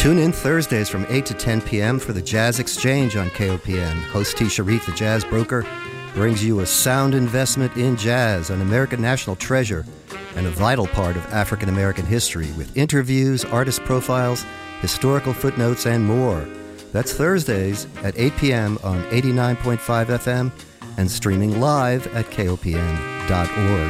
Tune in Thursdays from 8 to 10 p.m. for the Jazz Exchange on KOPN. Host T. Sharif, the jazz broker, brings you a sound investment in jazz, an American national treasure, and a vital part of African American history with interviews, artist profiles, historical footnotes, and more. That's Thursdays at 8 p.m. on 89.5 FM and streaming live at KOPN.org.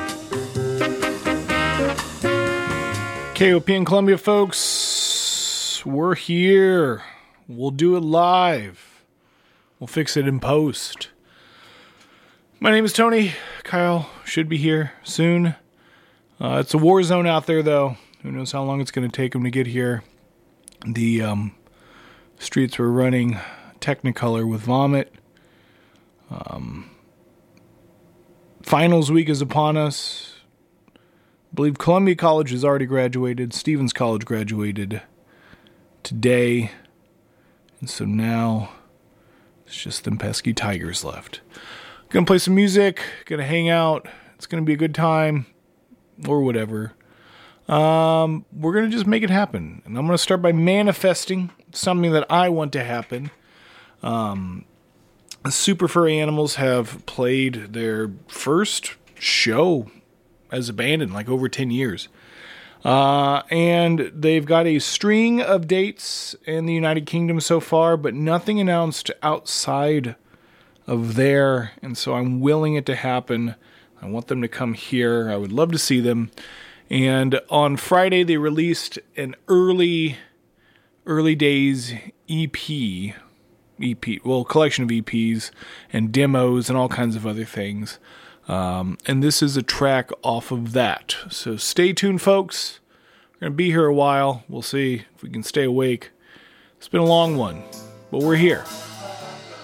KOPN Columbia, folks, we're here. We'll do it live. We'll fix it in post. My name is Tony. Kyle should be here soon. It's a war zone out there, though. Who knows how long it's going to take him to get here. The streets were running Technicolor with vomit. Finals week is upon us. I believe Columbia College has already graduated. Stevens College graduated today. And so now it's just them pesky Tigers left. Gonna play some music. Gonna hang out. It's gonna be a good time. Or whatever. We're gonna just make it happen. And I'm gonna start by manifesting something that I want to happen. Super Furry Animals have played their first show as a band in like over 10 years. And they've got a string of dates in the United Kingdom so far, but nothing announced outside of there. And so I'm willing it to happen. I want them to come here. I would love to see them. And on Friday, they released an early days EP, collection of EPs and demos and all kinds of other things. And this is a track off of that. So stay tuned, folks. We're going to be here a while. We'll see if we can stay awake. It's been a long one, but we're here.